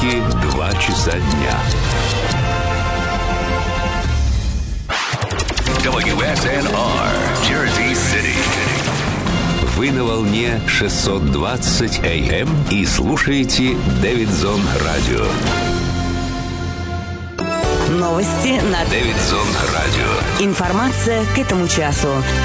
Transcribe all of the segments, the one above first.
Нью-Йорке 2 часа дня. WSNR, Jersey City. Вы на волне 620 AM и слушаете Дэвидсон Радио. Новости на Дэвидсон Радио. Информация к этому часу.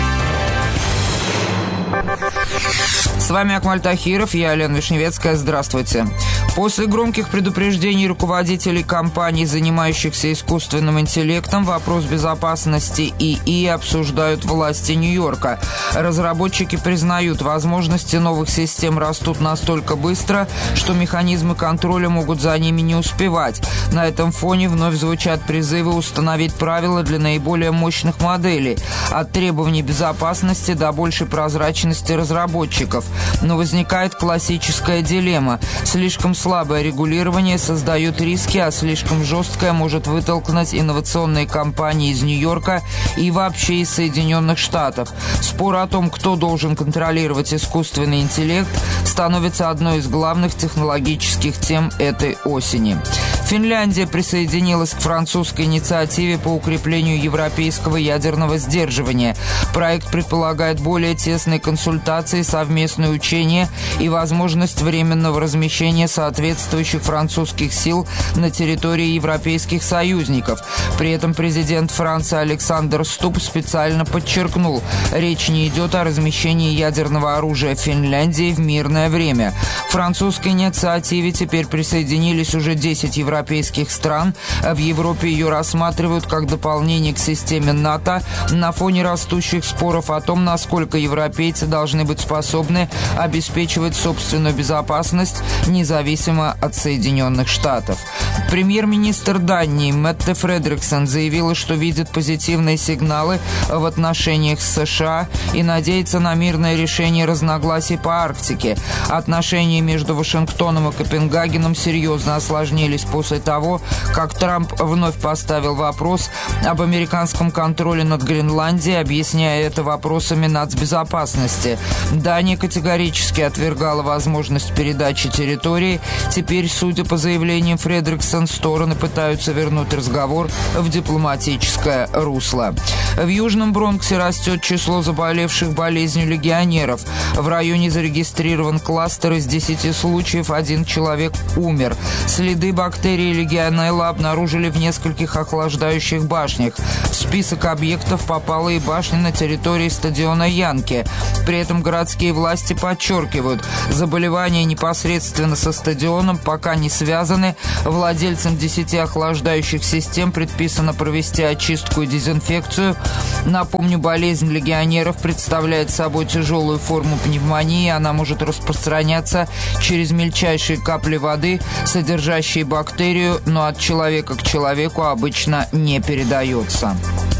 С вами Акмаль Тахиров, я Алена Вишневецкая. Здравствуйте. После громких предупреждений руководителей компаний, занимающихся искусственным интеллектом, вопрос безопасности ИИ обсуждают власти Нью-Йорка. Разработчики признают, возможности новых систем растут настолько быстро, что механизмы контроля могут за ними не успевать. На этом фоне вновь звучат призывы установить правила для наиболее мощных моделей, от требований безопасности до большей прозрачности разработчиков. Но возникает классическая дилемма. Слишком слабое регулирование создает риски, а слишком жесткое может вытолкнуть инновационные компании из Нью-Йорка и вообще из Соединенных Штатов. Спор о том, кто должен контролировать искусственный интеллект, становится одной из главных технологических тем этой осени. Финляндия присоединилась к французской инициативе по укреплению европейского ядерного сдерживания. Проект предполагает более тесные консультации, совместные учения и возможность временного размещения соответствующих французских сил на территории европейских союзников. При этом президент Франции Александр Стуб специально подчеркнул, речь не идет о размещении ядерного оружия в Финляндии в мирное время. К французской инициативе теперь присоединились уже 10 европейских стран. В Европе ее рассматривают как дополнение к системе НАТО на фоне растущих споров о том, насколько европейцы должны быть способны обеспечивать собственную безопасность независимо от Соединенных Штатов. Премьер-министр Дании Метте Фредериксон заявила, что видит позитивные сигналы в отношениях с США и надеется на мирное решение разногласий по Арктике. Отношения между Вашингтоном и Копенгагеном серьезно осложнились после того, как Трамп вновь поставил вопрос об американском контроле над Гренландией, объясняя это вопросами нацбезопасности. Дания категорически отвергала возможность передачи территории. Теперь, судя по заявлениям Фредериксон, стороны пытаются вернуть разговор в дипломатическое русло. В Южном Бронксе растет число заболевших болезнью легионеров. В районе зарегистрирован кластер из 10 случаев, 1 человек умер. Следы бактерии легионелла обнаружили в нескольких охлаждающих башнях. В список объектов попала и башня на территории стадиона Янки. При этом городские власти подчеркивают, заболевания непосредственно со стадионом пока не связаны. Владельцам 10 охлаждающих систем предписано провести очистку и дезинфекцию. Напомню, болезнь легионеров представляет собой тяжелую форму пневмонии. Она может распространяться через мельчайшие капли воды, содержащие бактерию, но от человека к человеку обычно не передается.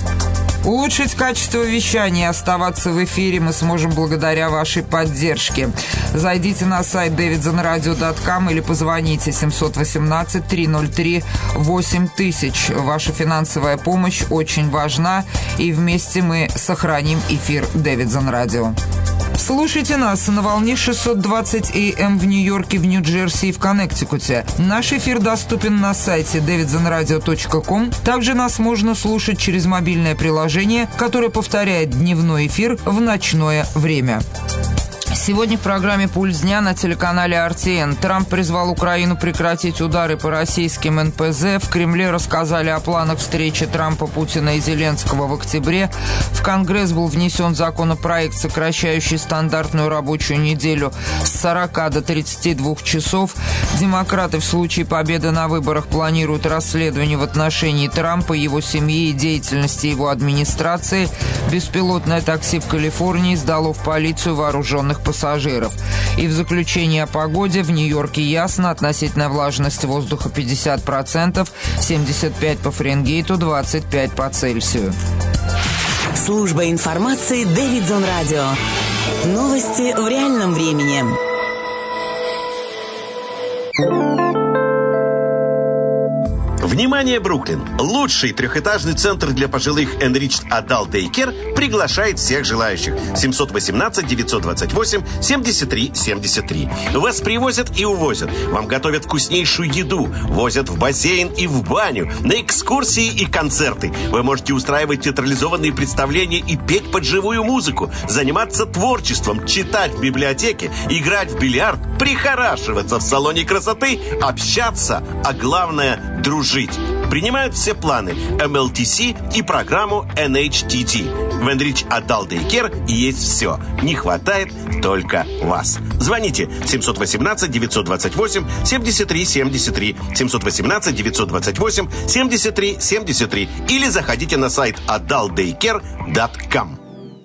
Улучшить качество вещания и оставаться в эфире мы сможем благодаря вашей поддержке. Зайдите на сайт davidsonradio.com или позвоните 718-303-8000. Ваша финансовая помощь очень важна, и вместе мы сохраним эфир Дэвидсон Радио. Слушайте нас на волне 620 AM в Нью-Йорке, в Нью-Джерси и в Коннектикуте. Наш эфир доступен на сайте davidsonradio.com. Также нас можно слушать через мобильное приложение, которое повторяет дневной эфир в ночное время. Сегодня в программе «Пульс дня» на телеканале RTN. Трамп призвал Украину прекратить удары по российским НПЗ. В Кремле рассказали о планах встречи Трампа, Путина и Зеленского в октябре. В Конгресс был внесен законопроект, сокращающий стандартную рабочую неделю с 40 до 32 часов. Демократы в случае победы на выборах планируют расследование в отношении Трампа, его семьи и деятельности его администрации. Беспилотное такси в Калифорнии сдало в полицию вооруженных пассажиров. И в заключение о погоде. В Нью-Йорке ясно, относительная влажность воздуха 50%, 75 по Фаренгейту, 25 по Цельсию. Служба информации Дэвидсон Радио. Новости в реальном времени. Внимание, Бруклин! Лучший трехэтажный центр для пожилых Enriched Adult Daycare приглашает всех желающих. 718-928-73-73. Вас привозят и увозят. Вам готовят вкуснейшую еду. Возят в бассейн и в баню. На экскурсии и концерты. Вы можете устраивать театрализованные представления и петь под живую музыку. Заниматься творчеством, читать в библиотеке, играть в бильярд, прихорашиваться в салоне красоты, общаться, а главное – дружить. Принимают все планы MLTC и программу NHTT. В Enrich Adult Daycare есть все. Не хватает только вас. Звоните 718-928-73-73, 718-928-73-73 или заходите на сайт adultdaycare.com.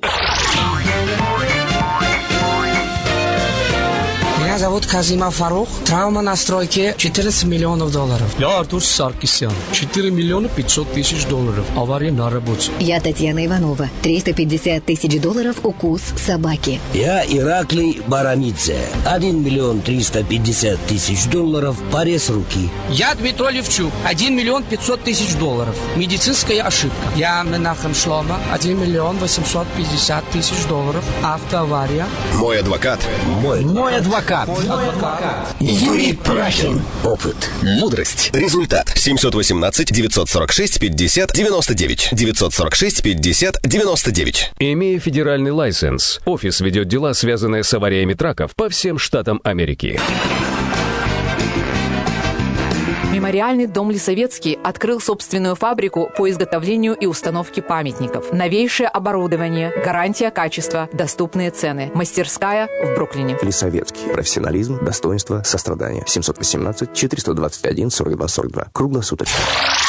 Меня зовут Казимов Фарух. Травма на стройке $14 миллионов. Я Артур Саркисян. 4 миллиона 500 тысяч долларов. Авария на работе. Я Татьяна Иванова. $350 тысяч укус собаки. Я Ираклий Барамидзе. 1 миллион 350 тысяч долларов. Порез руки. Я Дмитрий Левчук. $1 миллион 500 тысяч. Медицинская ошибка. Я Менахем Шлома. 1 миллион 850 тысяч. Автоавария. Мой адвокат. Мой адвокат. Юрий Прахин. Опыт. Мудрость. Результат. 718-946-50-99. 946-50-99. Имея федеральный лайсенс, офис ведет дела, связанные с авариями траков по всем штатам Америки. Мемориальный дом Лисовецкий открыл собственную фабрику по изготовлению и установке памятников. Новейшее оборудование, гарантия качества, доступные цены. Мастерская в Бруклине. Лисовецкий. Профессионализм, достоинство, сострадание. 718-421-42-42. Круглосуточно.